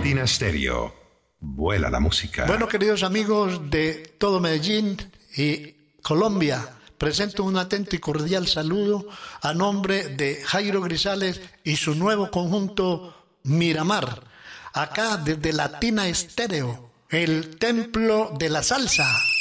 Latina Stereo. Vuela la música. Bueno, queridos amigos de todo Medellín y Colombia, presento un atento y cordial saludo a nombre de Jairo Grisales y su nuevo conjunto Miramar, acá desde Latina Stereo, el templo de la salsa.